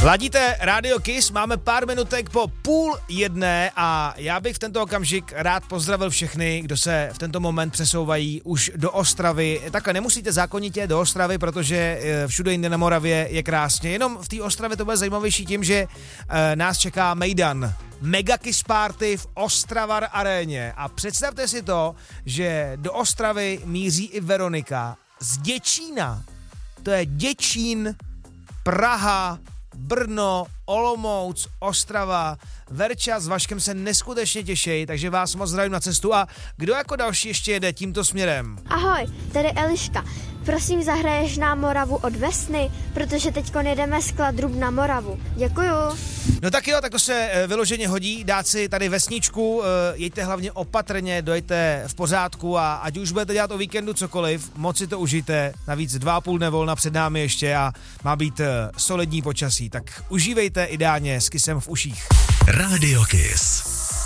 Ladíte Radio Kiss, máme pár minutek po 12:30 a já bych v tento okamžik rád pozdravil všechny, kdo se v tento moment přesouvají už do Ostravy. Takhle nemusíte zákonitě do Ostravy, protože všude jinde na Moravě je krásně. Jenom v té Ostravě to bude zajímavější tím, že nás čeká mejdan. Mega Kiss Party v Ostravar aréně. A představte si to, že do Ostravy míří i Veronika z Děčína. To je Děčín, Praha, Brno, Olomouc, Ostrava. Verča s Vaškem se neskutečně těší, takže vás moc zdravím na cestu. A kdo jako další ještě jede tímto směrem? Ahoj, tady Eliška. Prosím, zahraješ nám Moravu od Vesny, protože teďko jedeme z Kladrub na Moravu. Děkuju. No tak jo, tak to se vyloženě hodí, dát si tady vesničku, jeďte hlavně opatrně, dojďte v pořádku a ať už budete dělat o víkendu cokoliv, moc si to užijte, navíc 2,5 dne volna před námi ještě a má být solidní počasí, tak užívejte ideálně s Kissem v uších. Radio Kiss.